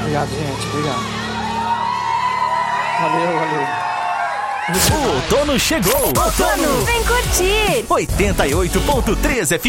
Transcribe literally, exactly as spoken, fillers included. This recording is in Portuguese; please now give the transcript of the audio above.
Obrigado, gente. Obrigado. Valeu, valeu. O outono chegou. Outono, vem curtir. oitenta e oito ponto três F